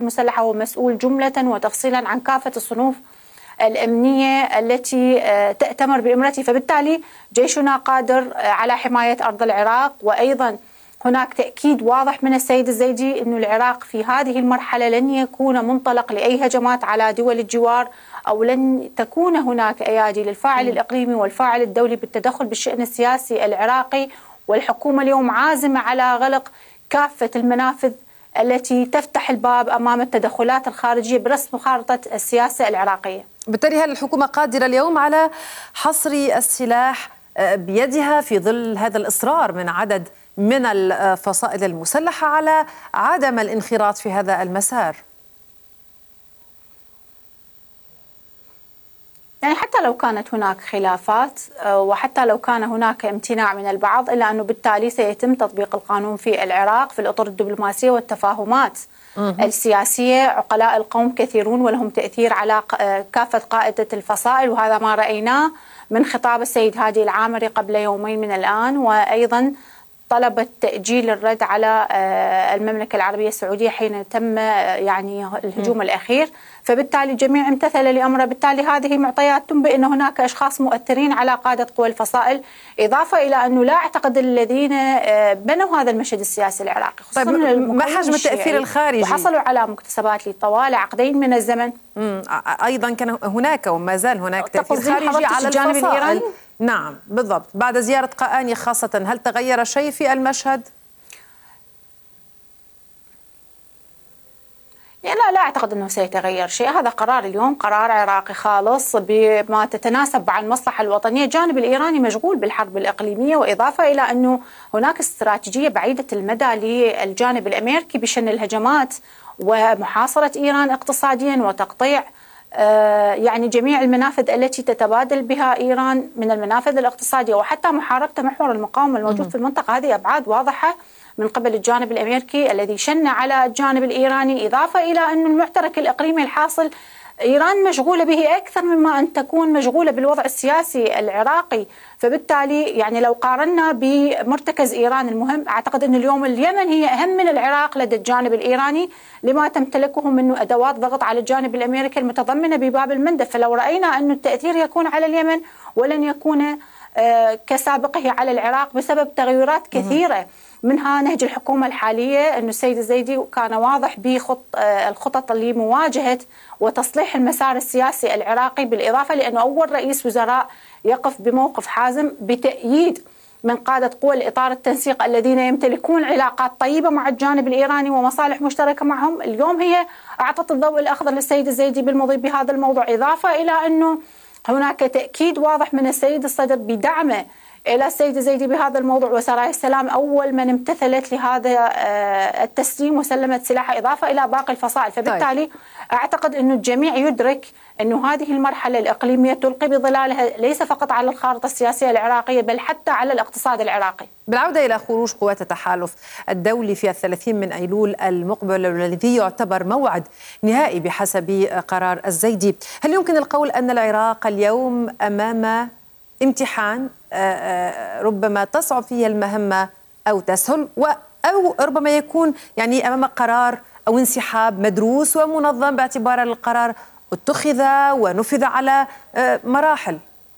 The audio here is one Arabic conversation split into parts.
المسلحة هو مسؤول جملة وتفصيلا عن كافة الصنوف الأمنية التي تأتمر بإمرته، فبالتالي جيشنا قادر على حماية أرض العراق. وأيضا هناك تأكيد واضح من السيد الزيدي أن العراق في هذه المرحلة لن يكون منطلق لأي هجمات على دول الجوار، أو لن تكون هناك أيادي للفاعل الإقليمي والفاعل الدولي بالتدخل بالشأن السياسي العراقي. والحكومة اليوم عازمة على غلق كافة المنافذ التي تفتح الباب أمام التدخلات الخارجية برسم خارطة السياسة العراقية. بالتالي هل الحكومة قادرة اليوم على حصر السلاح بيدها في ظل هذا الإصرار من عدد من الفصائل المسلحة على عدم الانخراط في هذا المسار؟ يعني حتى لو كانت هناك خلافات وحتى لو كان هناك امتناع من البعض، إلا أنه بالتالي سيتم تطبيق القانون في العراق في الأطر الدبلوماسية والتفاهمات السياسية. عقلاء القوم كثيرون ولهم تأثير على كافة قادة الفصائل، وهذا ما رأيناه من خطاب السيد هادي العامري قبل يومين من الآن، وأيضا طلبت تأجيل الرد على المملكة العربية السعودية حين تم يعني الهجوم الأخير. فبالتالي الجميع امتثل لأمره. بالتالي هذه معطيات تنبئ أن هناك أشخاص مؤثرين على قادة قوى الفصائل، إضافة إلى أنه لا أعتقد الذين بنوا هذا المشهد السياسي العراقي خصوصا ما حجم التأثير الخارجي وحصلوا على مكتسبات طوال عقدين من الزمن. أيضا كان هناك وما زال هناك تأثير خارجي على الجانب الإيراني. نعم بالضبط. بعد زيارة قاآني خاصة، هل تغير شيء في المشهد؟ يعني لا أعتقد أنه سيتغير شيء. هذا قرار اليوم قرار عراقي خالص بما تتناسب مع المصلحة الوطنية. الجانب الإيراني مشغول بالحرب الإقليمية، وإضافة إلى أنه هناك استراتيجية بعيدة المدى للجانب الأمريكي بشأن الهجمات ومحاصرة إيران اقتصاديا وتقطيع يعني جميع المنافذ التي تتبادل بها إيران من المنافذ الاقتصادية، وحتى محاربة محور المقاومة الموجود في المنطقة. هذه أبعاد واضحة من قبل الجانب الأمريكي الذي شن على الجانب الإيراني، إضافة إلى أن المعترك الإقليمي الحاصل إيران مشغولة به أكثر مما أن تكون مشغولة بالوضع السياسي العراقي. فبالتالي يعني لو قارنا بمرتكز إيران المهم، أعتقد أن اليوم اليمن هي أهم من العراق لدى الجانب الإيراني لما تمتلكه من أدوات ضغط على الجانب الأمريكي المتضمنة بباب المندب. فلو رأينا أن التأثير يكون على اليمن ولن يكون كسابقه على العراق بسبب تغيرات كثيرة، منها نهج الحكومة الحالية. أن السيد الزيدي كان واضح بالخطط لمواجهة وتصليح المسار السياسي العراقي، بالإضافة لأنه أول رئيس وزراء يقف بموقف حازم بتأييد من قادة قوى الإطار التنسيق الذين يمتلكون علاقات طيبة مع الجانب الإيراني ومصالح مشتركة معهم. اليوم هي أعطت الضوء الأخضر للسيد الزيدي بالمضي بهذا الموضوع، إضافة إلى أنه هناك تأكيد واضح من السيد الصدر بدعمه إلى السيد الزيدي بهذا الموضوع، وسرايا السلام أول من امتثلت لهذا التسليم وسلمت سلاحها، إضافة إلى باقي الفصائل. فبالتالي أعتقد أن الجميع يدرك أن هذه المرحلة الإقليمية تلقي بظلالها ليس فقط على الخارطة السياسية العراقية بل حتى على الاقتصاد العراقي. بالعودة إلى خروج قوات التحالف الدولي في 30 من أيلول المقبل والذي يعتبر موعد نهائي بحسب قرار الزيدي، هل يمكن القول أن العراق اليوم أمام امتحان ربما تصعب فيه المهمة أو تسهل، أو ربما يكون يعني أمام قرار أو انسحاب مدروس ومنظم باعتبار القرار اتخذ ونفذ على مراحل؟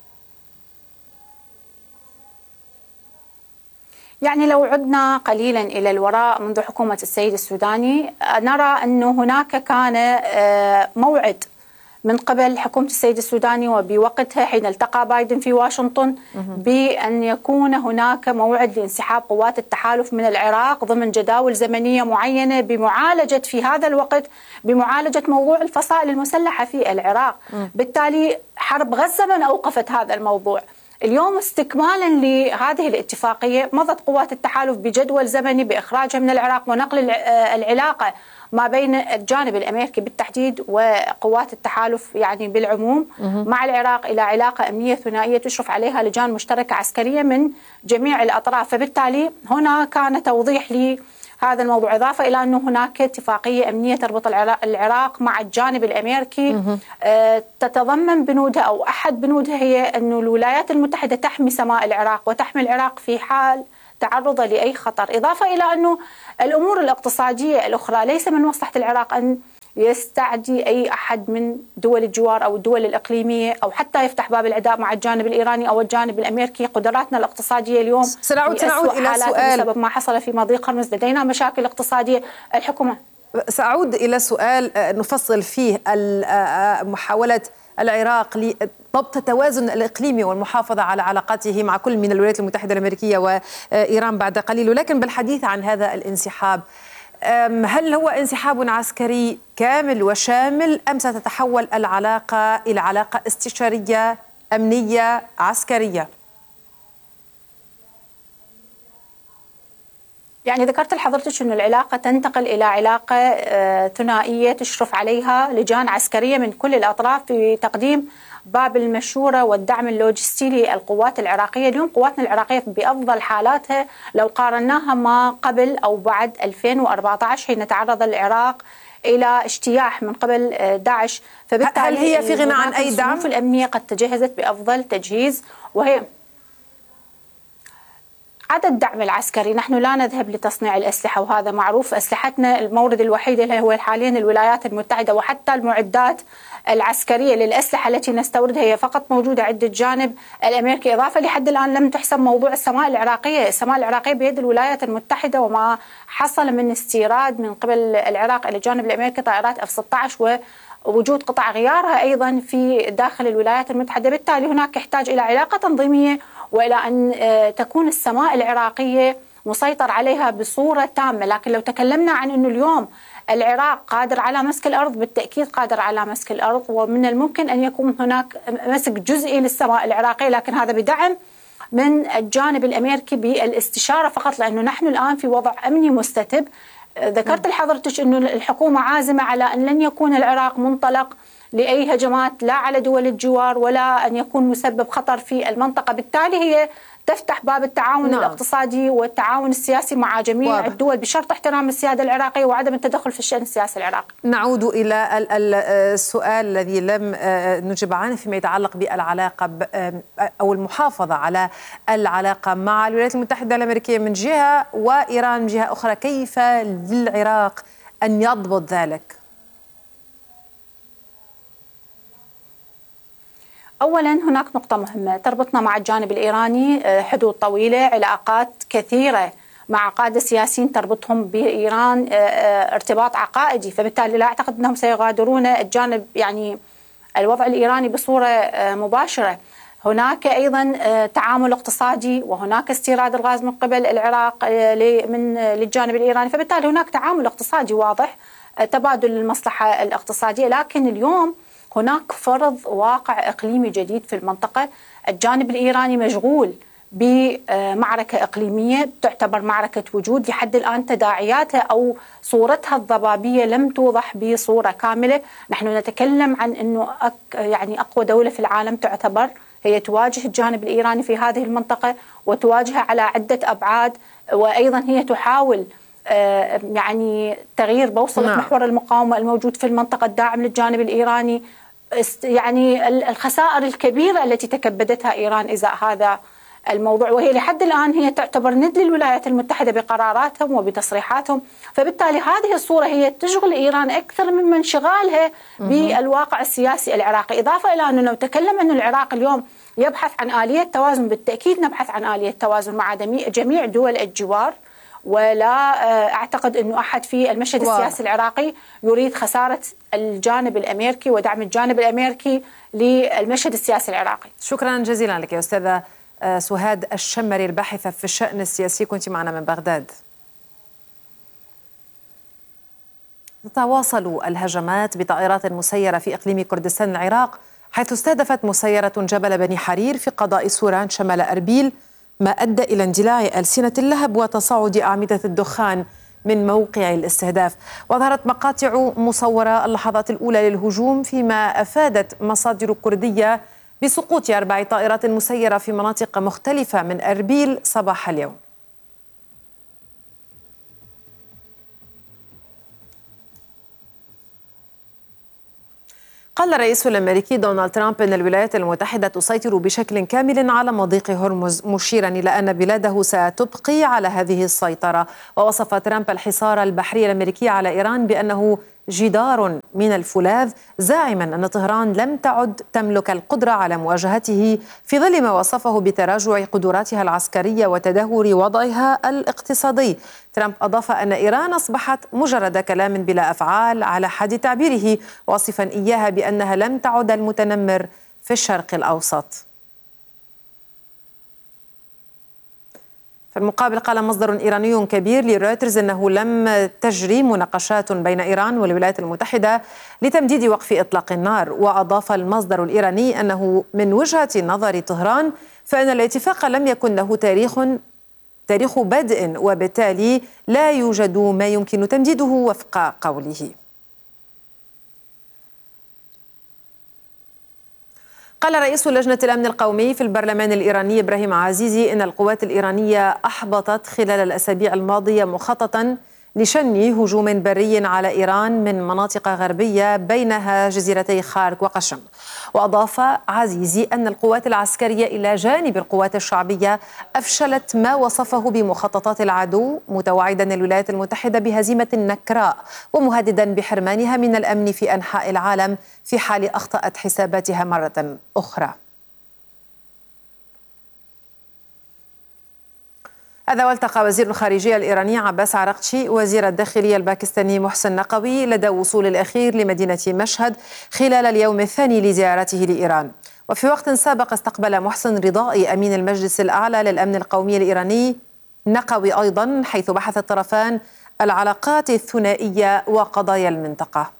يعني لو عدنا قليلا إلى الوراء منذ حكومة السيد السوداني، نرى أن هناك كان موعد من قبل حكومة السيد السوداني وبوقتها حين التقى بايدن في واشنطن بأن يكون هناك موعد لانسحاب قوات التحالف من العراق ضمن جداول زمنية معينة بمعالجة في هذا الوقت بمعالجة موضوع الفصائل المسلحة في العراق. بالتالي حرب غزة من أوقفت هذا الموضوع. اليوم استكمالا لهذه الاتفاقية مضت قوات التحالف بجدول زمني بإخراجها من العراق ونقل العلاقة ما بين الجانب الأمريكي بالتحديد وقوات التحالف يعني بالعموم مع العراق إلى علاقة أمنية ثنائية تشرف عليها لجان مشتركة عسكرية من جميع الأطراف. فبالتالي هنا كان توضيح لهذا الموضوع، إضافة إلى أنه هناك اتفاقية أمنية تربط العراق مع الجانب الأمريكي تتضمن بنودها أو أحد بنودها هي أن الولايات المتحدة تحمي سماء العراق وتحمي العراق في حال تعرض لأي خطر، إضافة إلى أنه الأمور الاقتصادية الأخرى ليس من مصلحة العراق أن يستعدي أي أحد من دول الجوار أو الدول الإقليمية أو حتى يفتح باب العداء مع الجانب الإيراني أو الجانب الأمريكي. قدراتنا الاقتصادية اليوم سنعود إلى سؤال بسبب ما حصل في مضيق هرمز، لدينا مشاكل اقتصادية. الحكومة سأعود إلى سؤال نفصل فيه محاولة العراق لضبط التوازن الإقليمي والمحافظة على علاقاته مع كل من الولايات المتحدة الأمريكية وإيران بعد قليل، ولكن بالحديث عن هذا الانسحاب، هل هو انسحاب عسكري كامل وشامل أم ستتحول العلاقة إلى علاقة استشارية أمنية عسكرية؟ يعني ذكرت لحضرتك أن العلاقة تنتقل إلى علاقة ثنائية تشرف عليها لجان عسكرية من كل الأطراف في تقديم باب المشورة والدعم اللوجستي للقوات العراقية. اليوم قواتنا العراقية بأفضل حالاتها لو قارناها ما قبل أو بعد 2014 حين تعرض العراق إلى اجتياح من قبل داعش. فبالتالي هل هي في غنى عن أي دعم؟ الأمنية قد تجهزت بأفضل تجهيز، وهي عدد الدعم العسكري. نحن لا نذهب لتصنيع الأسلحة وهذا معروف، أسلحتنا المورد الوحيد اللي هو حاليا الولايات المتحدة، وحتى المعدات العسكرية للأسلحة التي نستوردها هي فقط موجودة عند الجانب الأمريكي، إضافة لحد الآن لم تحسم موضوع السماء العراقية. السماء العراقية بيد الولايات المتحدة، وما حصل من استيراد من قبل العراق إلى الجانب الأمريكي طائرات F-16 ووجود قطع غيارها أيضا في داخل الولايات المتحدة. بالتالي هناك يحتاج إلى علاقة تنظيمية وإلى أن تكون السماء العراقية مسيطر عليها بصورة تامة. لكن لو تكلمنا عن أنه اليوم العراق قادر على مسك الأرض، بالتأكيد قادر على مسك الأرض، ومن الممكن أن يكون هناك مسك جزئي للسماء العراقية، لكن هذا بدعم من الجانب الأمريكي بالاستشارة فقط، لأنه نحن الآن في وضع أمني مستتب. ذكرت لحضرتك أنه الحكومة عازمة على أن لن يكون العراق منطلق لأي هجمات لا على دول الجوار ولا أن يكون مسبب خطر في المنطقة. بالتالي هي تفتح باب التعاون الاقتصادي والتعاون السياسي مع جميع الدول بشرط احترام السيادة العراقية وعدم التدخل في الشأن السياسي العراقي. نعود إلى السؤال الذي لم نجب عنه فيما يتعلق بالعلاقة أو المحافظة على العلاقة مع الولايات المتحدة الأمريكية من جهة وإيران من جهة أخرى. كيف للعراق أن يضبط ذلك؟ أولا هناك نقطة مهمة تربطنا مع الجانب الإيراني، حدود طويلة، علاقات كثيرة مع قادة سياسيين تربطهم بإيران ارتباط عقائدي، فبالتالي لا أعتقد أنهم سيغادرون الجانب يعني الوضع الإيراني بصورة مباشرة. هناك أيضا تعامل اقتصادي وهناك استيراد الغاز من قبل العراق للجانب الإيراني، فبالتالي هناك تعامل اقتصادي واضح، تبادل المصلحة الاقتصادية. لكن اليوم هناك فرض واقع إقليمي جديد في المنطقة. الجانب الإيراني مشغول بمعركة إقليمية تعتبر معركة وجود، لحد الآن تداعياتها أو صورتها الضبابية لم توضح بصورة كاملة. نحن نتكلم عن أنه يعني أقوى دولة في العالم تعتبر، هي تواجه الجانب الإيراني في هذه المنطقة وتواجهها على عدة أبعاد، وأيضا هي تحاول يعني تغيير بوصلة محور المقاومة الموجود في المنطقة الداعم للجانب الإيراني. يعني الخسائر الكبيرة التي تكبدتها إيران إزاء هذا الموضوع، وهي لحد الآن هي تعتبر ند للولايات المتحدة بقراراتهم وبتصريحاتهم. فبالتالي هذه الصورة هي تشغل إيران أكثر مما انشغالها بالواقع السياسي العراقي. إضافة إلى أنه لو تكلم أن العراق اليوم يبحث عن آلية توازن، بالتأكيد نبحث عن آلية توازن مع جميع دول الجوار، ولا أعتقد أنه أحد في المشهد السياسي العراقي يريد خسارة الجانب الأمريكي ودعم الجانب الأمريكي للمشهد السياسي العراقي. شكرا جزيلا لك يا أستاذة سهاد الشمري الباحثة في الشأن السياسي، كنت معنا من بغداد. تتواصل الهجمات بطائرات مسيرة في إقليم كردستان العراق، حيث استهدفت مسيرة جبل بني حرير في قضاء سوران شمال أربيل، ما أدى إلى اندلاع ألسنة اللهب وتصاعد أعمدة الدخان من موقع الاستهداف. وظهرت مقاطع مصورة اللحظات الأولى للهجوم، فيما أفادت مصادر كردية بسقوط 4 طائرات مسيرة في مناطق مختلفة من أربيل صباح اليوم. قال الرئيس الأمريكي دونالد ترامب أن الولايات المتحدة تسيطر بشكل كامل على مضيق هرمز، مشيرا إلى أن بلاده ستبقي على هذه السيطرة. ووصف ترامب الحصار البحري الأمريكي على إيران بأنه جدار من الفولاذ، زاعما أن طهران لم تعد تملك القدرة على مواجهته في ظل ما وصفه بتراجع قدراتها العسكرية وتدهور وضعها الاقتصادي. ترامب أضاف أن إيران أصبحت مجرد كلام بلا أفعال على حد تعبيره، واصفا إياها بأنها لم تعد المتنمر في الشرق الأوسط. في المقابل قال مصدر إيراني كبير لرويترز أنه لم تجري مناقشات بين إيران والولايات المتحدة لتمديد وقف إطلاق النار. وأضاف المصدر الإيراني أنه من وجهة نظر طهران فإن الاتفاق لم يكن له تاريخ بدء، وبالتالي لا يوجد ما يمكن تمديده وفق قوله. قال رئيس لجنة الأمن القومي في البرلمان الإيراني إبراهيم عزيزي إن القوات الإيرانية أحبطت خلال الأسابيع الماضية مخططا لشن هجوم بري على إيران من مناطق غربية بينها جزيرتي خارك وقشم. وأضاف عزيزي أن القوات العسكرية إلى جانب القوات الشعبية أفشلت ما وصفه بمخططات العدو، متوعدا الولايات المتحدة بهزيمة نكراء ومهددا بحرمانها من الأمن في أنحاء العالم في حال أخطأت حساباتها مرة أخرى. هذا والتقى وزير الخارجية الإيراني عباس عراقتشي وزير الداخلية الباكستاني محسن نقوي لدى وصول الأخير لمدينة مشهد خلال اليوم الثاني لزيارته لإيران. وفي وقت سابق استقبل محسن رضائي أمين المجلس الأعلى للأمن القومي الإيراني نقوي أيضا، حيث بحث الطرفان العلاقات الثنائية وقضايا المنطقة.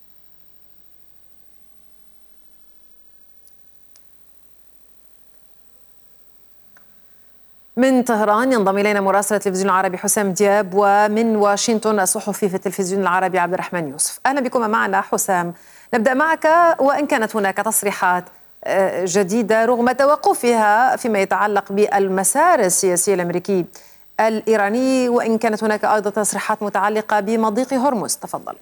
من طهران ينضم إلينا مراسل التلفزيون العربي حسام دياب، ومن واشنطن الصحفي في التلفزيون العربي عبد الرحمن يوسف. أهلا بكم معنا حسام. نبدأ معك، وإن كانت هناك تصريحات جديدة رغم توقفها فيما يتعلق بالمسار السياسي الأمريكي الإيراني، وإن كانت هناك أيضا تصريحات متعلقة بمضيق هرمز، تفضل.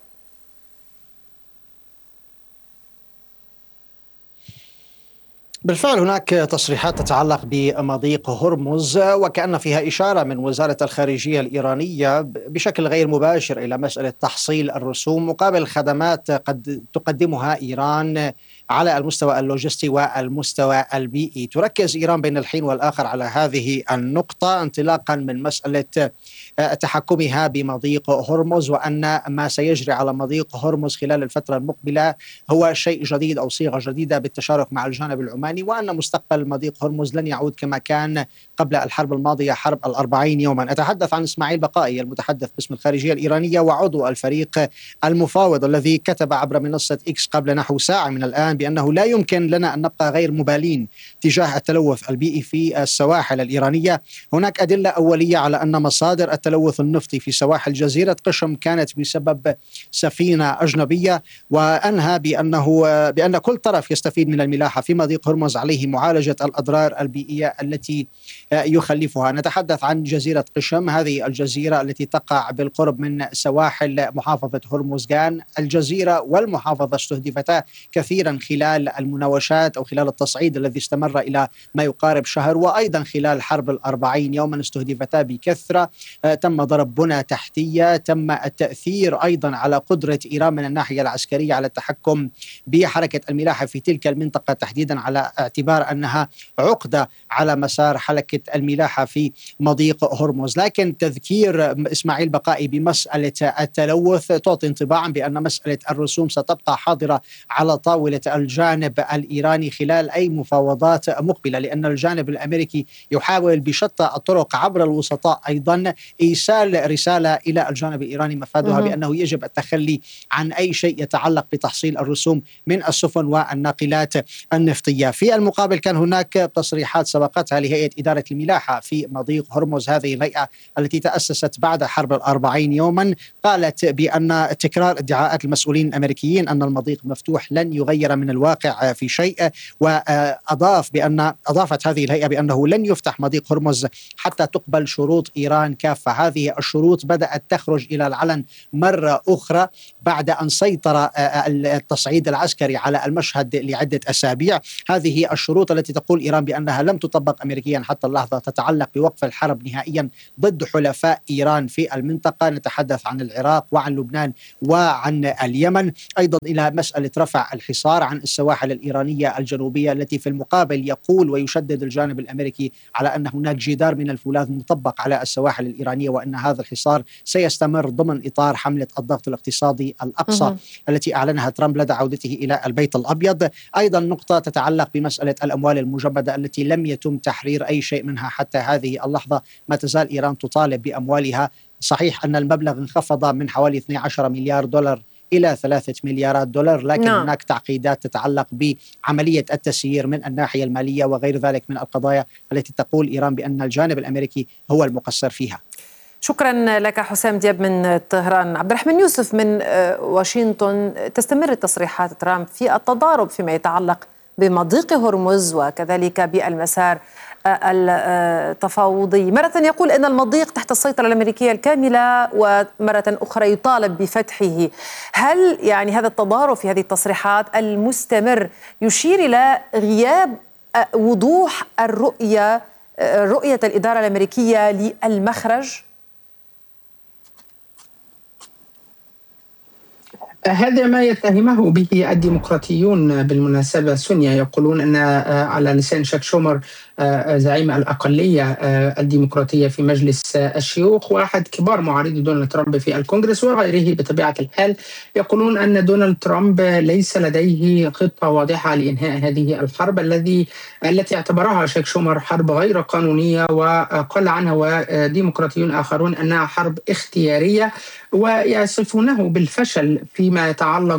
بالفعل هناك تصريحات تتعلق بمضيق هرمز، وكأن فيها إشارة من وزارة الخارجية الإيرانية بشكل غير مباشر إلى مسألة تحصيل الرسوم مقابل خدمات قد تقدمها إيران على المستوى اللوجستي والمستوى البيئي. تركز إيران بين الحين والآخر على هذه النقطة انطلاقا من مسألة تحكمها بمضيق هرمز، وأن ما سيجري على مضيق هرمز خلال الفترة المقبلة هو شيء جديد أو صيغة جديدة بالتشارك مع الجانب العماني، وأن مستقبل مضيق هرمز لن يعود كما كان قبل الحرب الماضية حرب 40 يوما. أتحدث عن إسماعيل بقائي المتحدث باسم الخارجية الإيرانية وعضو الفريق المفاوض، الذي كتب عبر منصة إكس قبل نحو ساعة من الآن بأنه لا يمكن لنا أن نبقى غير مبالين تجاه التلوث البيئي في السواحل الإيرانية. هناك أدلة أولية على أن مصادر التلوث النفطي في سواحل جزيرة قشم كانت بسبب سفينة أجنبية، وأنهى بأن كل طرف يستفيد من الملاحة في مضيق هرمز عليه معالجة الأضرار البيئية التي يخلفها. نتحدث عن جزيرة قشم، هذه الجزيرة التي تقع بالقرب من سواحل محافظة هرمزغان. الجزيرة والمحافظة استهدفتا كثيرا خلال المناوشات أو خلال التصعيد الذي استمر إلى ما يقارب شهر، وأيضا خلال حرب 40 يوما استهدفتا بكثرة. تم ضرب بنى تحتية، تم التأثير أيضا على قدرة إيران من الناحية العسكرية على التحكم بحركة الملاحة في تلك المنطقة تحديدا، على اعتبار أنها عقدة على مسار حركة الملاحة في مضيق هرمز. لكن تذكير إسماعيل بقائي بمسألة التلوث تعطي انطباعا بأن مسألة الرسوم ستبقى حاضرة على طاولة الجانب الإيراني خلال أي مفاوضات مقبلة، لأن الجانب الأمريكي يحاول بشتى الطرق عبر الوسطاء أيضا إيصال رسالة إلى الجانب الإيراني مفادها بأنه يجب التخلي عن أي شيء يتعلق بتحصيل الرسوم من السفن والناقلات النفطية. في المقابل كان هناك تصريحات سبقتها لهيئة إدارة الملاحة في مضيق هرمز، هذه الهيئة التي تأسست بعد حرب 40 يوما، قالت بأن تكرار ادعاءات المسؤولين الأمريكيين أن المضيق مفتوح لن يغير من عن الواقع في شيء. أضافت هذه الهيئة بأنه لن يفتح مضيق هرمز حتى تقبل شروط إيران كافة. هذه الشروط بدأت تخرج إلى العلن مرة أخرى بعد أن سيطر التصعيد العسكري على المشهد لعدة أسابيع. هذه الشروط التي تقول إيران بأنها لم تطبق أمريكيا حتى اللحظة تتعلق بوقف الحرب نهائيا ضد حلفاء إيران في المنطقة. نتحدث عن العراق وعن لبنان وعن اليمن، أيضا إلى مسألة رفع الحصار عن السواحل الإيرانية الجنوبية، التي في المقابل يقول ويشدد الجانب الأمريكي على أن هناك جدار من الفولاذ مطبق على السواحل الإيرانية، وأن هذا الحصار سيستمر ضمن إطار حملة الضغط الاقتصادي الأقصى التي أعلنها ترامب لدى عودته إلى البيت الأبيض. أيضا نقطة تتعلق بمسألة الأموال المجمدة التي لم يتم تحرير أي شيء منها حتى هذه اللحظة. ما تزال إيران تطالب بأموالها. صحيح أن المبلغ انخفض من حوالي 12 مليار دولار إلى 3 مليارات دولار، لكن هناك تعقيدات تتعلق بعملية التسيير من الناحية المالية وغير ذلك من القضايا التي تقول إيران بأن الجانب الأمريكي هو المقصر فيها. شكرا لك حسام دياب من طهران. عبد الرحمن يوسف من واشنطن، تستمر تصريحات ترامب في التضارب فيما يتعلق بمضيق هرمز وكذلك بالمسار التفاوضي. مرة يقول أن المضيق تحت السيطرة الأمريكية الكاملة، ومرة أخرى يطالب بفتحه. هل يعني هذا التضارب في هذه التصريحات المستمر يشير إلى غياب وضوح رؤية الإدارة الأمريكية للمخرج؟ هذا ما يتهمه به الديمقراطيون بالمناسبة. سونيا يقولون أن على لسان شاك شومر زعيم الأقلية الديمقراطية في مجلس الشيوخ وأحد كبار معارضي دونالد ترامب في الكونغرس وغيره بطبيعة الحال، يقولون أن دونالد ترامب ليس لديه خطة واضحة لإنهاء هذه الحرب التي اعتبرها شاك شومر حرب غير قانونية، وقال عنها وديمقراطيون آخرون أنها حرب اختيارية، ويصفونه بالفشل فيما يتعلق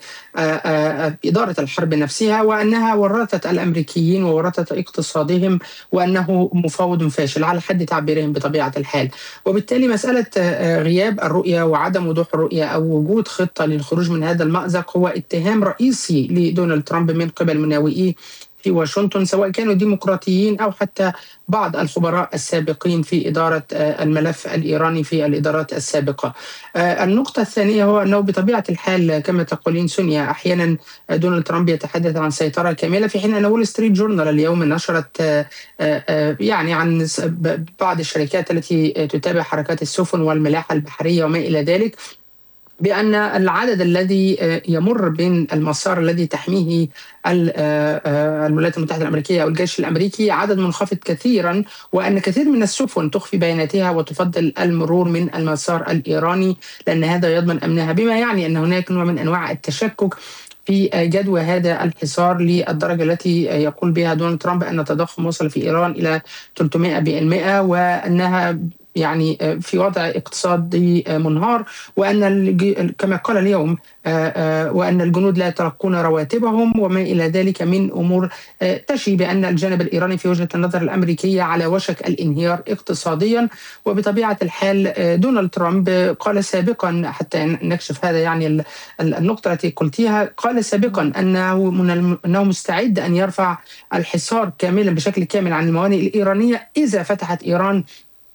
بإدارة الحرب نفسها، وأنها ورطت الأمريكيين وورطت اقتصادهم، وأنه مفاوض فاشل على حد تعبيرهم بطبيعة الحال. وبالتالي مسألة غياب الرؤية وعدم وضوح الرؤية أو وجود خطة للخروج من هذا المأزق هو اتهام رئيسي لدونالد ترامب من قبل مناوئيه في واشنطن، سواء كانوا ديمقراطيين أو حتى بعض الخبراء السابقين في إدارة الملف الإيراني في الإدارات السابقة. النقطة الثانية هو أنه بطبيعة الحال كما تقولين سونيا، أحيانا دونالد ترامب يتحدث عن سيطرة كاملة، في حين أن وول ستريت جورنال اليوم نشرت يعني عن بعض الشركات التي تتابع حركات السفن والملاحة البحرية وما إلى ذلك، بأن العدد الذي يمر بين المسار الذي تحميه الولايات المتحدة الأمريكية أو الجيش الأمريكي عدد منخفض كثيرا، وأن كثير من السفن تخفي بياناتها وتفضل المرور من المسار الإيراني لأن هذا يضمن أمنها، بما يعني أن هناك نوع من أنواع التشكك في جدوى هذا الحصار للدرجة التي يقول بها دونالد ترامب أن التضخم وصل في إيران إلى 300%، وأنها يعني في وضع اقتصادي منهار، وأن كما قال اليوم وأن الجنود لا يتلقون رواتبهم وما إلى ذلك من أمور تشي بأن الجانب الإيراني في وجهة النظر الأمريكية على وشك الانهيار اقتصاديا. وبطبيعة الحال دونالد ترامب قال سابقا، حتى نكشف هذا يعني النقطة التي قلتيها، قال سابقا أنه مستعد أن يرفع الحصار كاملا بشكل كامل عن الموانئ الإيرانية إذا فتحت إيران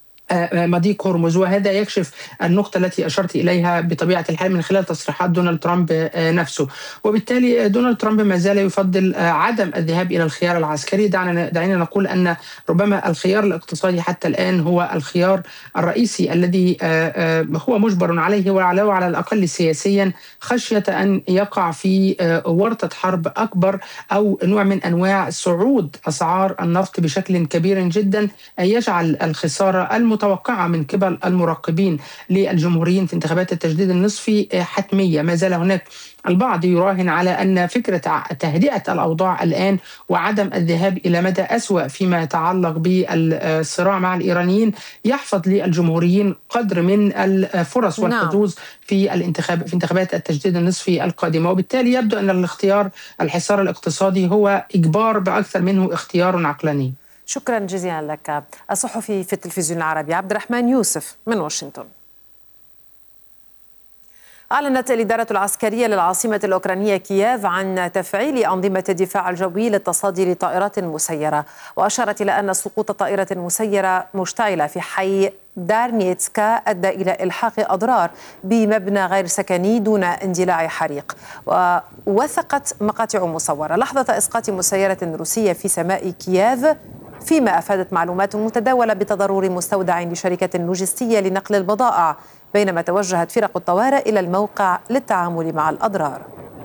مضيق هرمز، وهذا يكشف النقطة التي أشرت إليها بطبيعة الحال من خلال تصريحات دونالد ترامب نفسه. وبالتالي دونالد ترامب ما زال يفضل عدم الذهاب إلى الخيار العسكري. دعينا نقول أن ربما الخيار الاقتصادي حتى الآن هو الخيار الرئيسي الذي هو مجبر عليه ولو على الأقل سياسيا، خشية أن يقع في ورطة حرب أكبر أو نوع من أنواع صعود أسعار النفط بشكل كبير جدا يجعل الخسارة المتوقعة من قبل المراقبين للجمهوريين في انتخابات التجديد النصفي حتمية. ما زال هناك البعض يراهن على أن فكرة تهدئة الأوضاع الآن وعدم الذهاب إلى مدى أسوأ فيما يتعلق بالصراع مع الإيرانيين يحفظ للجمهوريين قدر من الفرص والحظوظ في انتخابات التجديد النصفي القادمة. وبالتالي يبدو أن الاختيار الحصار الاقتصادي هو إجبار بأكثر منه اختيار عقلاني. شكرا جزيلا لك. الصحفي في التلفزيون العربي عبد الرحمن يوسف من واشنطن. أعلنت الإدارة العسكرية للعاصمة الأوكرانية كييف عن تفعيل أنظمة الدفاع الجوي للتصدي لطائرات مسيرة، وأشارت إلى أن سقوط طائرة مسيرة مشتعلة في حي دارنيتسكا أدى إلى إلحاق أضرار بمبنى غير سكني دون اندلاع حريق. ووثقت مقاطع مصورة لحظة إسقاط مسيرة روسية في سماء كييف، فيما أفادت معلومات متداولة بتضرر مستودع لشركة لوجستية لنقل البضائع، بينما توجهت فرق الطوارئ إلى الموقع للتعامل مع الأضرار.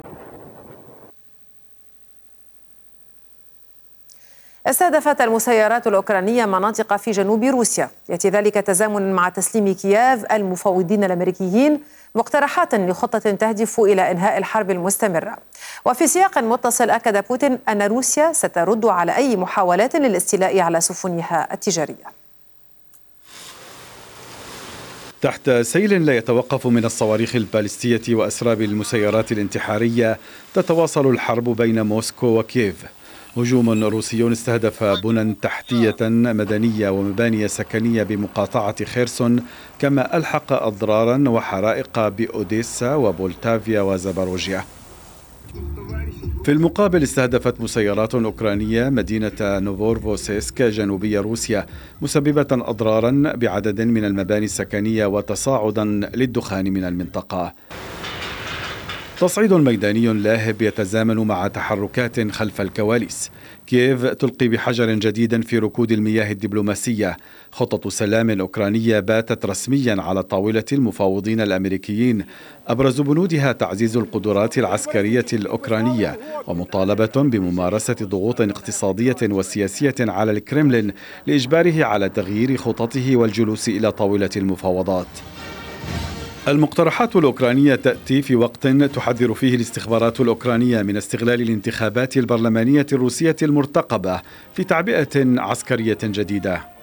استهدفت المسيرات الأوكرانية مناطق في جنوب روسيا، يأتي ذلك تزامنا مع تسليم كييف المفوضين الأمريكيين مقترحات لخطة تهدف إلى إنهاء الحرب المستمرة. وفي سياق متصل أكد بوتين أن روسيا سترد على أي محاولات للاستيلاء على سفنها التجارية. تحت سيل لا يتوقف من الصواريخ البالستية وأسراب المسيرات الانتحارية، تتواصل الحرب بين موسكو وكييف. هجوم روسي استهدف بنى تحتية مدنية ومباني سكنية بمقاطعة خيرسون، كما ألحق أضرارا وحرائق بأوديسا وبولتافيا وزاباروجيا. في المقابل استهدفت مسيرات أوكرانية مدينة نوفورفوسيسك جنوبي روسيا، مسببة أضرارا بعدد من المباني السكنية وتصاعدا للدخان من المنطقة. تصعيد ميداني لاهب يتزامن مع تحركات خلف الكواليس. كييف تلقي بحجر جديد في ركود المياه الدبلوماسية. خطة سلام أوكرانية باتت رسميا على طاولة المفاوضين الأمريكيين، أبرز بنودها تعزيز القدرات العسكرية الأوكرانية ومطالبة بممارسة ضغوط اقتصادية وسياسية على الكرملين لإجباره على تغيير خططه والجلوس إلى طاولة المفاوضات. المقترحات الأوكرانية تأتي في وقت تحذر فيه الاستخبارات الأوكرانية من استغلال الانتخابات البرلمانية الروسية المرتقبة في تعبئة عسكرية جديدة.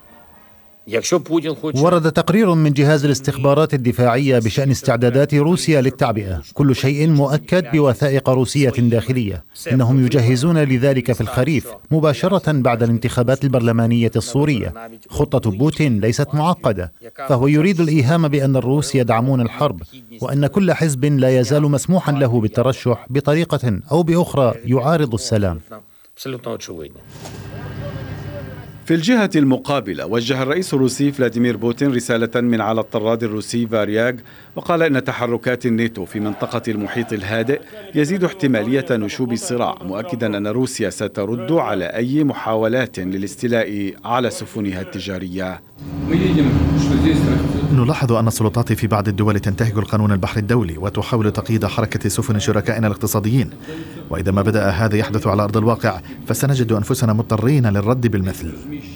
ورد تقرير من جهاز الاستخبارات الدفاعية بشأن استعدادات روسيا للتعبئة، كل شيء مؤكد بوثائق روسية داخلية. إنهم يجهزون لذلك في الخريف مباشرة بعد الانتخابات البرلمانية السورية. خطة بوتين ليست معقدة، فهو يريد الإيهام بأن الروس يدعمون الحرب، وأن كل حزب لا يزال مسموحا له بالترشح بطريقة أو بأخرى يعارض السلام. في الجهة المقابلة، وجه الرئيس الروسي فلاديمير بوتين رسالة من على الطراد الروسي فارياغ، وقال إن تحركات الناتو في منطقة المحيط الهادئ يزيد احتمالية نشوب الصراع، مؤكدا أن روسيا سترد على أي محاولات للاستيلاء على سفنها التجارية. نلاحظ أن السلطات في بعض الدول تنتهك القانون البحري الدولي وتحاول تقييد حركة سفن شركائنا الاقتصاديين، وإذا ما بدأ هذا يحدث على أرض الواقع فسنجد أنفسنا مضطرين للرد بالمثل.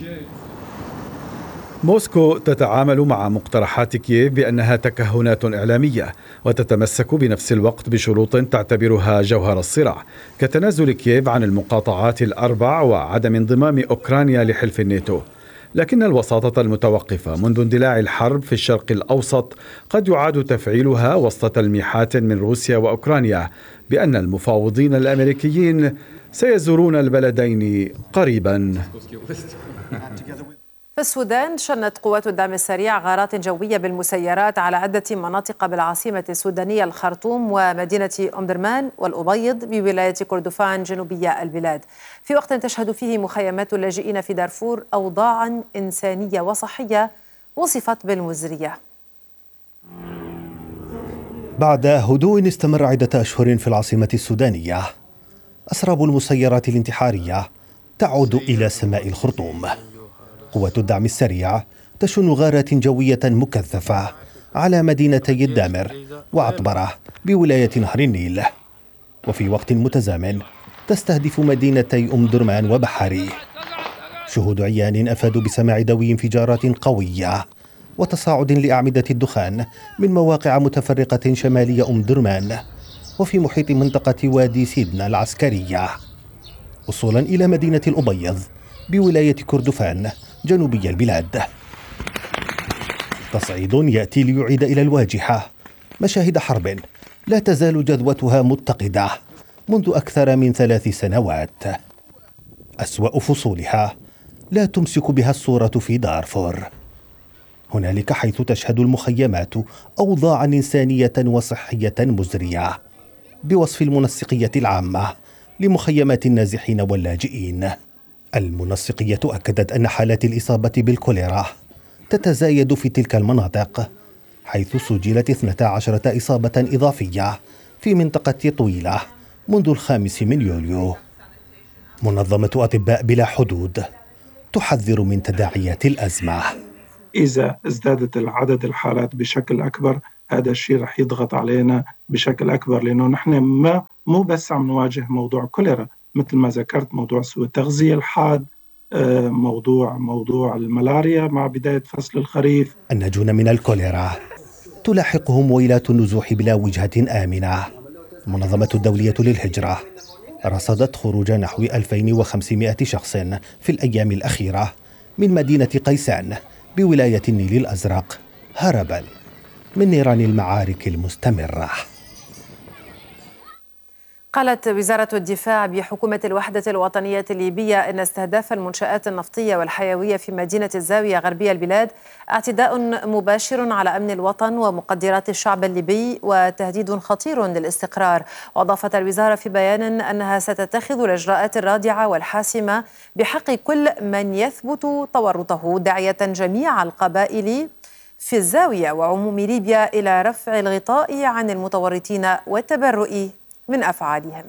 موسكو تتعامل مع مقترحات كييف بأنها تكهنات إعلامية، وتتمسك بنفس الوقت بشروط تعتبرها جوهر الصراع، كتنازل كييف عن المقاطعات الأربع وعدم انضمام أوكرانيا لحلف الناتو. لكن الوساطة المتوقفة منذ اندلاع الحرب في الشرق الأوسط قد يعاد تفعيلها وسط تلميحات من روسيا وأوكرانيا بأن المفاوضين الأمريكيين سيزورون البلدين قريبا. في السودان شنت قوات الدعم السريع غارات جوية بالمسيرات على عدة مناطق بالعاصمة السودانية الخرطوم ومدينة أم درمان والأبيض بولاية كردفان جنوبية البلاد، في وقت تشهد فيه مخيمات اللاجئين في دارفور أوضاعا إنسانية وصحية وصفت بالمزرية. بعد هدوء استمر عدة أشهر في العاصمة السودانية، أسراب المسيرات الانتحارية تعود إلى سماء الخرطوم. قوات الدعم السريع تشن غارات جوية مكثفة على مدينتي الدامر وعطبرة بولاية نهر النيل، وفي وقت متزامن تستهدف مدينتي أم درمان وبحري. شهود عيان أفادوا بسماع دوي انفجارات قوية وتصاعد لأعمدة الدخان من مواقع متفرقة شمالي أم درمان وفي محيط منطقة وادي سيدنا العسكرية، وصولا إلى مدينة الأبيض بولاية كردفان جنوبي البلاد. تصعيد يأتي ليعيد إلى الواجهة مشاهد حرب لا تزال جذوتها متقدة منذ أكثر من 3 سنوات. أسوأ فصولها لا تمسك بها الصورة في دارفور. هنالك حيث تشهد المخيمات أوضاعا إنسانية وصحية مزرية بوصف المنسقية العامة لمخيمات النازحين واللاجئين. المنسقية أكدت أن حالات الإصابة بالكوليرا تتزايد في تلك المناطق، حيث سجلت 12 إصابة إضافية في منطقة طويلة منذ 5 يوليو. منظمة أطباء بلا حدود تحذر من تداعيات الأزمة. إذا ازدادت العدد الحالات بشكل أكبر، هذا الشيء رح يضغط علينا بشكل أكبر، لأنه نحن مو بس عم نواجه موضوع كوليرا، مثل ما ذكرت موضوع سوء التغذية الحاد، موضوع الملاريا مع بداية فصل الخريف. الناجون من الكوليرا تلاحقهم ويلات النزوح بلا وجهة آمنة. المنظمة الدولية للهجرة رصدت خروج نحو 2500 شخص في الأيام الأخيرة من مدينة قيسان بولاية النيل الأزرق هربا من نيران المعارك المستمرة. قالت وزارة الدفاع بحكومة الوحدة الوطنية الليبية أن استهداف المنشآت النفطية والحيوية في مدينة الزاوية غربية البلاد اعتداء مباشر على أمن الوطن ومقدرات الشعب الليبي وتهديد خطير للاستقرار. وأضافت الوزارة في بيان أنها ستتخذ الإجراءات الرادعة والحاسمة بحق كل من يثبت تورطه، داعية جميع القبائل في الزاوية وعموم ليبيا إلى رفع الغطاء عن المتورطين والتبرؤ من أفعالهم.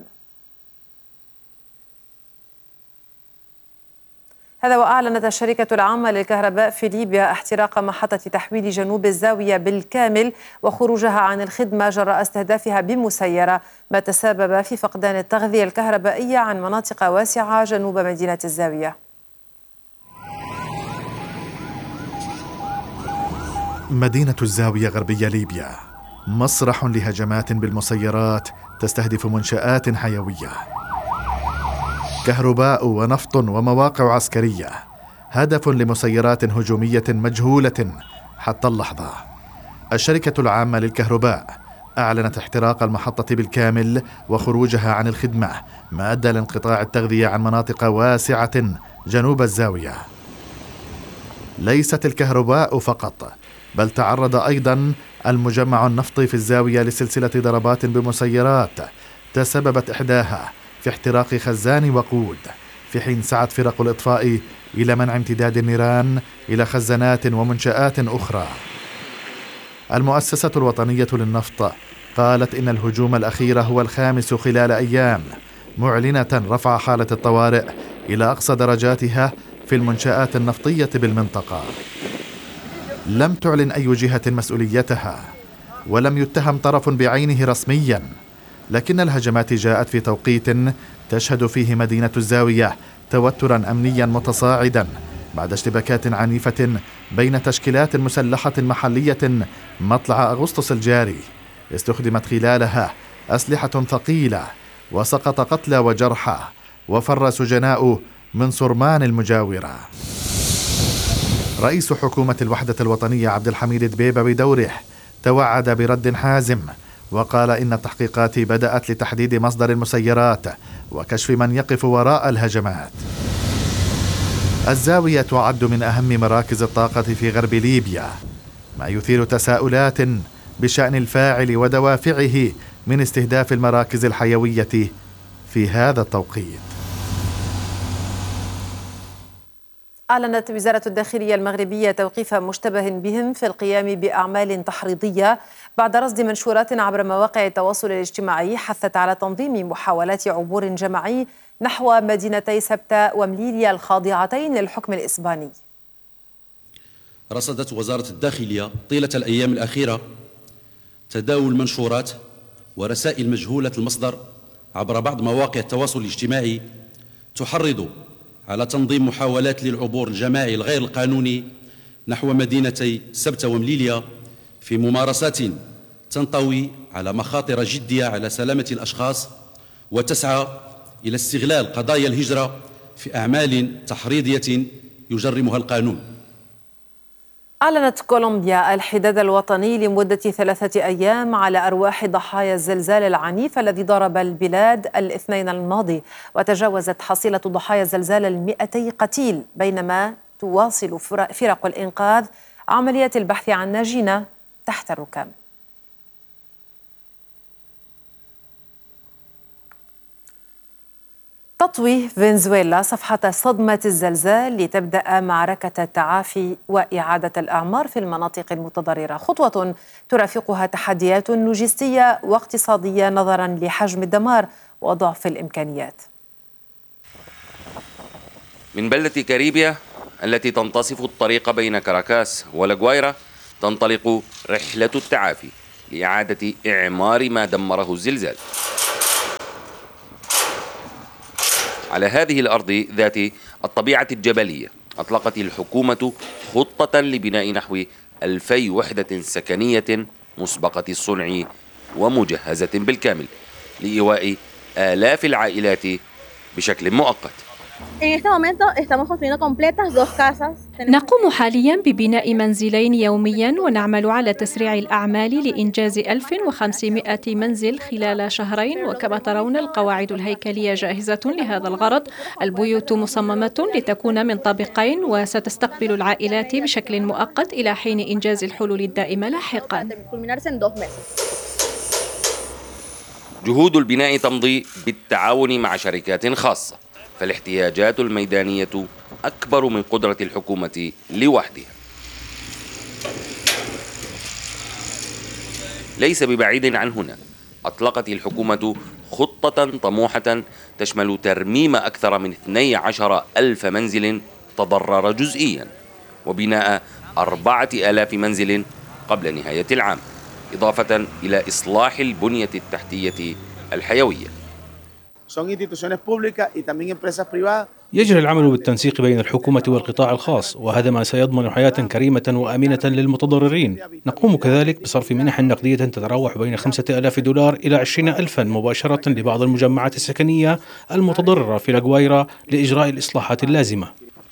هذا وأعلنت الشركة العامة للكهرباء في ليبيا احتراق محطة تحويل جنوب الزاوية بالكامل وخروجها عن الخدمة جراء استهدافها بمسيرة، ما تسبب في فقدان التغذية الكهربائية عن مناطق واسعة جنوب مدينة الزاوية. مدينة الزاوية غربية ليبيا مسرح لهجمات بالمسيرات تستهدف منشآت حيوية، كهرباء ونفط ومواقع عسكرية، هدف لمسيرات هجومية مجهولة حتى اللحظة. الشركة العامة للكهرباء أعلنت احتراق المحطة بالكامل وخروجها عن الخدمة، ما أدى لانقطاع التغذية عن مناطق واسعة جنوب الزاوية. ليست الكهرباء فقط، بل تعرض أيضا المجمع النفطي في الزاوية لسلسلة ضربات بمسيرات تسببت إحداها في احتراق خزان وقود، في حين سعت فرق الإطفاء إلى منع امتداد النيران إلى خزانات ومنشآت أخرى. المؤسسة الوطنية للنفط قالت إن الهجوم الأخير هو الخامس خلال أيام، معلنة رفع حالة الطوارئ إلى أقصى درجاتها في المنشآت النفطية بالمنطقة. لم تعلن أي جهة مسؤوليتها، ولم يتهم طرف بعينه رسميا، لكن الهجمات جاءت في توقيت تشهد فيه مدينة الزاوية توترا أمنيا متصاعدا بعد اشتباكات عنيفة بين تشكيلات مسلحة محلية مطلع أغسطس الجاري، استخدمت خلالها أسلحة ثقيلة وسقط قتلى وجرحى وفر سجناء من صرمان المجاورة. رئيس حكومة الوحدة الوطنية عبد الحميد دبيبة بدوره توعد برد حازم، وقال إن التحقيقات بدأت لتحديد مصدر المسيرات وكشف من يقف وراء الهجمات. الزاوية تعد من أهم مراكز الطاقة في غرب ليبيا، ما يثير تساؤلات بشأن الفاعل ودوافعه من استهداف المراكز الحيوية في هذا التوقيت. أعلنت وزارة الداخلية المغربية توقيف مشتبه بهم في القيام بأعمال تحريضية بعد رصد منشورات عبر مواقع التواصل الاجتماعي حثت على تنظيم محاولات عبور جماعي نحو مدينتي سبتة ومليليا الخاضعتين للحكم الإسباني. رصدت وزارة الداخلية طيلة الأيام الأخيرة تداول منشورات ورسائل مجهولة المصدر عبر بعض مواقع التواصل الاجتماعي تحرض على تنظيم محاولات للعبور الجماعي الغير القانوني نحو مدينتي سبتة ومليليا في ممارسات تنطوي على مخاطر جدية على سلامة الأشخاص وتسعى إلى استغلال قضايا الهجرة في أعمال تحريضية يجرمها القانون. أعلنت كولومبيا الحداد الوطني لمدة 3 أيام على أرواح ضحايا الزلزال العنيف الذي ضرب البلاد الاثنين الماضي، وتجاوزت حصيلة ضحايا الزلزال 200 قتيل، بينما تواصل فرق الإنقاذ عمليات البحث عن ناجين تحت الركام. تطوي فنزويلا صفحة صدمة الزلزال لتبدأ معركة التعافي وإعادة الأعمار في المناطق المتضررة، خطوة ترافقها تحديات لوجستية واقتصادية نظرا لحجم الدمار وضعف الإمكانيات. من بلدة كاريبيا التي تنتصف الطريق بين كاراكاس ولاغوايرا تنطلق رحلة التعافي لإعادة إعمار ما دمره الزلزال. على هذه الأرض ذات الطبيعة الجبلية أطلقت الحكومة خطة لبناء نحو 2000 وحدة سكنية مسبقة الصنع ومجهزة بالكامل لإيواء آلاف العائلات بشكل مؤقت. نقوم حاليا ببناء منزلين يوميا ونعمل على تسريع الأعمال لإنجاز 1500 منزل خلال شهرين، وكما ترون القواعد الهيكلية جاهزة لهذا الغرض. البيوت مصممة لتكون من طابقين وستستقبل العائلات بشكل مؤقت إلى حين إنجاز الحلول الدائمة لاحقا. جهود البناء تمضي بالتعاون مع شركات خاصة، فالاحتياجات الميدانية أكبر من قدرة الحكومة لوحدها. ليس ببعيد عن هنا أطلقت الحكومة خطة طموحة تشمل ترميم أكثر من 12,000 منزل تضرر جزئيا وبناء 4,000 منزل قبل نهاية العام، إضافة إلى إصلاح البنية التحتية الحيوية. يجري العمل بالتنسيق بين الحكومة والقطاع الخاص، وهذا ما سيضمن حياة كريمة وآمنة للمتضررين. نقوم كذلك بصرف منح نقدية تتراوح بين $5,000 إلى 20,000 مباشرة لبعض المجمعات السكنية المتضررة في لاغوايرا لإجراء الإصلاحات اللازمة.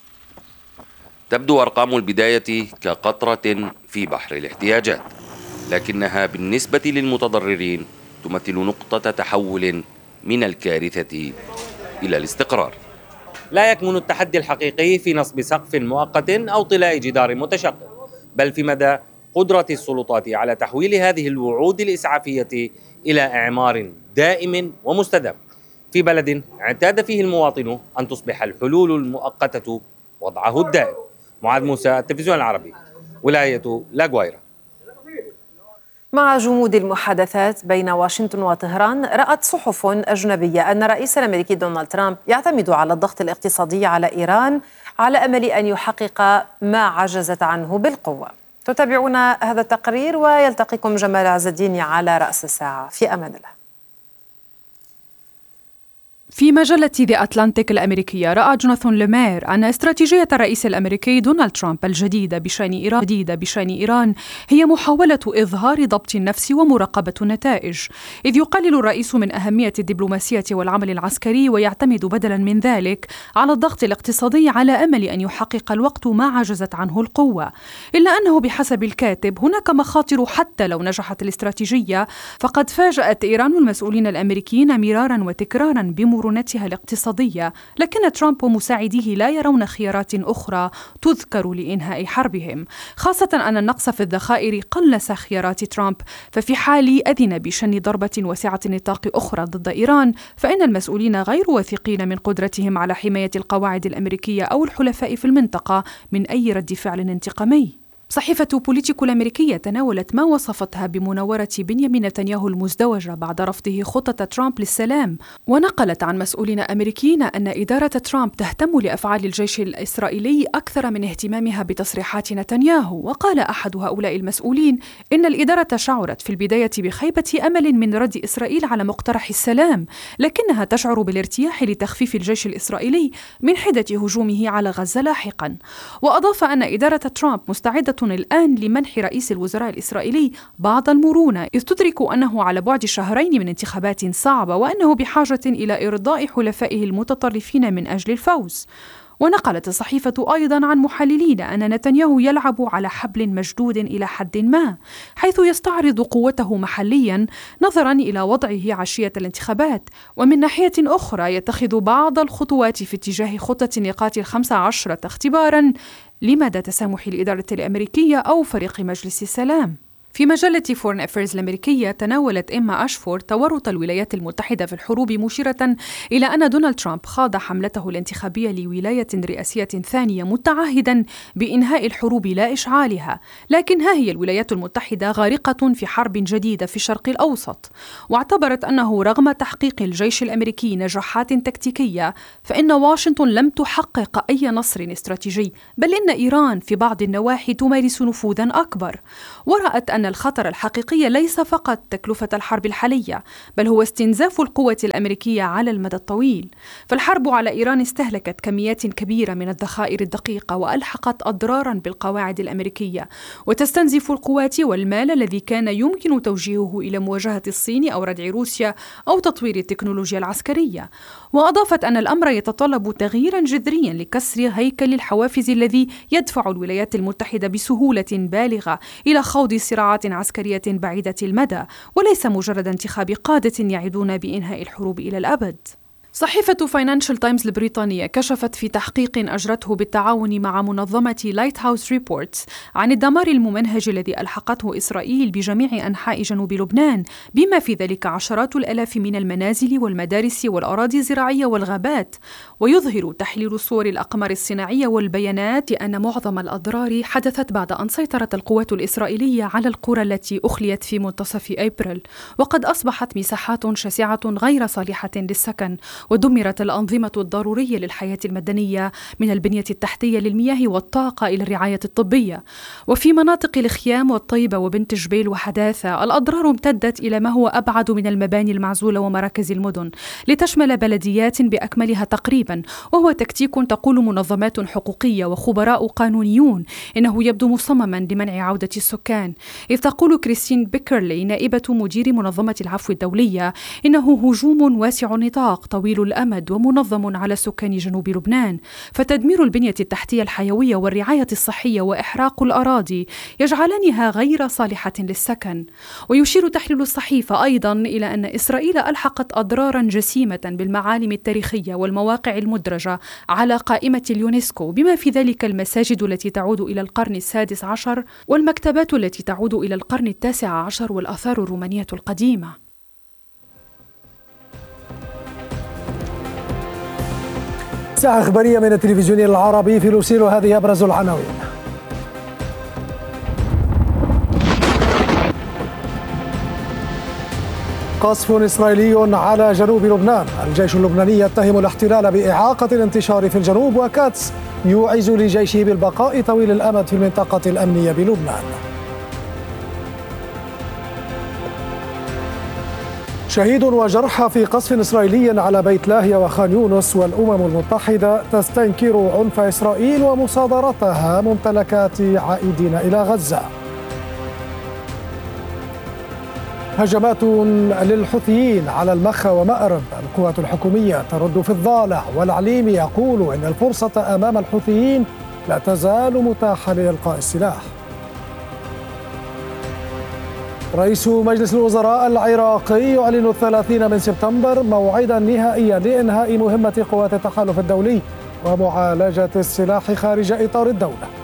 تبدو أرقام البداية كقطرة في بحر الاحتياجات، لكنها بالنسبة للمتضررين تمثل نقطة تحول من الكارثة إلى الاستقرار. لا يكمن التحدي الحقيقي في نصب سقف مؤقت أو طلاء جدار متشقق، بل في مدى قدرة السلطات على تحويل هذه الوعود الإسعافية إلى إعمار دائم ومستدام في بلد اعتاد فيه المواطن أن تصبح الحلول المؤقتة وضعه الدائم. معاذ موسى، التلفزيون العربي، ولاية لاغوايرا. مع جمود المحادثات بين واشنطن وطهران، رأت صحف أجنبية أن الرئيس الأمريكي دونالد ترامب يعتمد على الضغط الاقتصادي على إيران على أمل أن يحقق ما عجزت عنه بالقوة. تتابعون هذا التقرير ويلتقيكم جمال عز الدين على رأس الساعة. في أمان الله. في مجلة ذا أتلانتيك الأمريكية، رأى جوناثان ليمير أن استراتيجية الرئيس الأمريكي دونالد ترامب الجديدة بشأن إيران هي محاولة إظهار ضبط النفس ومراقبة النتائج، إذ يقلل الرئيس من أهمية الدبلوماسية والعمل العسكري ويعتمد بدلا من ذلك على الضغط الاقتصادي على أمل أن يحقق الوقت ما عجزت عنه القوة. إلا أنه بحسب الكاتب هناك مخاطر حتى لو نجحت الاستراتيجية، فقد فاجأت إيران المسؤولين الأمريكيين مرارا وتكرارا بمرونتها الاقتصادية، لكن ترامب ومساعديه لا يرون خيارات أخرى تذكر لإنهاء حربهم، خاصة أن النقص في الذخائر قلص خيارات ترامب. ففي حال أذن بشن ضربة واسعة النطاق أخرى ضد إيران، فإن المسؤولين غير واثقين من قدرتهم على حماية القواعد الأمريكية أو الحلفاء في المنطقة من أي رد فعل انتقامي. صحيفة بوليتيكو الأمريكية تناولت ما وصفتها بمناورة بنيامين نتنياهو المزدوجة بعد رفضه خطة ترامب للسلام، ونقلت عن مسؤولين أمريكيين أن إدارة ترامب تهتم لأفعال الجيش الإسرائيلي أكثر من اهتمامها بتصريحات نتنياهو. وقال أحد هؤلاء المسؤولين إن الإدارة شعرت في البداية بخيبة أمل من رد إسرائيل على مقترح السلام، لكنها تشعر بالارتياح لتخفيف الجيش الإسرائيلي من حدة هجومه على غزة لاحقا. وأضاف أن إدارة ترامب مستعدة الآن لمنح رئيس الوزراء الإسرائيلي بعض المرونة، إذ تدرك أنه على بعد شهرين من انتخابات صعبة وأنه بحاجة إلى إرضاء حلفائه المتطرفين من أجل الفوز. ونقلت الصحيفة أيضا عن محللين أن نتنياهو يلعب على حبل مشدود إلى حد ما، حيث يستعرض قوته محليا نظرا إلى وضعه عشية الانتخابات، ومن ناحية أخرى يتخذ بعض الخطوات في اتجاه خطة نقاط 15 اختبارا لمدى تسامح الإدارة الأمريكية أو فريق مجلس السلام. في مجلة فورن أفيرز الأمريكية تناولت إما أشفور تورط الولايات المتحدة في الحروب، مشيرة إلى أن دونالد ترامب خاض حملته الانتخابية لولاية رئاسية ثانية متعهدا بإنهاء الحروب لا إشعالها، لكن ها هي الولايات المتحدة غارقة في حرب جديدة في الشرق الأوسط. واعتبرت أنه رغم تحقيق الجيش الأمريكي نجاحات تكتيكية، فإن واشنطن لم تحقق أي نصر استراتيجي، بل إن إيران في بعض النواحي تمارس نفوذا أكبر. ورأت أن الخطر الحقيقي ليس فقط تكلفة الحرب الحالية، بل هو استنزاف القوة الأمريكية على المدى الطويل. فالحرب على إيران استهلكت كميات كبيرة من الذخائر الدقيقة وألحقت أضرارا بالقواعد الأمريكية، وتستنزف القوات والمال الذي كان يمكن توجيهه إلى مواجهة الصين أو ردع روسيا أو تطوير التكنولوجيا العسكرية. وأضافت أن الأمر يتطلب تغييرا جذريا لكسر هيكل الحوافز الذي يدفع الولايات المتحدة بسهولة بالغة إلى خوض صراعات عسكرية بعيدة المدى، وليس مجرد انتخاب قادة يعدون بإنهاء الحروب إلى الأبد. صحيفة فاينانشال تايمز البريطانية كشفت في تحقيق أجرته بالتعاون مع منظمة لايت هاوس ريبورتس عن الدمار الممنهج الذي ألحقته إسرائيل بجميع أنحاء جنوب لبنان، بما في ذلك عشرات الآلاف من المنازل والمدارس والأراضي الزراعية والغابات. ويظهر تحليل صور الأقمار الصناعية والبيانات أن معظم الأضرار حدثت بعد أن سيطرت القوات الإسرائيلية على القرى التي أخليت في منتصف أبريل، وقد أصبحت مساحات شاسعة غير صالحة للسكن، ودمرت الأنظمة الضرورية للحياة المدنية من البنية التحتية للمياه والطاقة إلى الرعاية الطبية. وفي مناطق الخيام والطيبة وبنت جبيل وحداثة الأضرار امتدت إلى ما هو أبعد من المباني المعزولة ومراكز المدن، لتشمل بلديات بأكملها تقريبا، وهو تكتيك تقول منظمات حقوقية وخبراء قانونيون إنه يبدو مصمما لمنع عودة السكان. إذ تقول كريستين بيكرلي نائبة مدير منظمة العفو الدولية إنه هجوم واسع النطاق طويل الأمد ومنظم على سكان جنوب لبنان، فتدمير البنية التحتية الحيوية والرعاية الصحية وإحراق الأراضي يجعلانها غير صالحة للسكن. ويشير تحليل الصحيفة أيضا إلى أن إسرائيل ألحقت أضرارا جسيمة بالمعالم التاريخية والمواقع المدرجة على قائمة اليونسكو، بما في ذلك المساجد التي تعود إلى القرن السادس عشر والمكتبات التي تعود إلى القرن التاسع عشر والآثار الرومانية القديمة. ساعة إخبارية من التلفزيون العربي في لوسيل، وهذه أبرز العناوين. قصف إسرائيلي على جنوب لبنان، الجيش اللبناني يتهم الاحتلال بإعاقة الانتشار في الجنوب، وكاتس يوعز لجيشه بالبقاء طويل الأمد في المنطقة الأمنية بلبنان. شهيد وجرحى في قصف إسرائيلي على بيت لاهيا وخان يونس، والأمم المتحدة تستنكر عنف إسرائيل ومصادرتها ممتلكات عائدين إلى غزة. هجمات للحوثيين على المخا ومأرب، القوات الحكومية ترد في الضالع، والعليمي يقول إن الفرصة أمام الحوثيين لا تزال متاحة لإلقاء السلاح. رئيس مجلس الوزراء العراقي يعلن 30 من سبتمبر موعدا نهائيا لإنهاء مهمة قوات التحالف الدولي ومعالجة السلاح خارج إطار الدولة.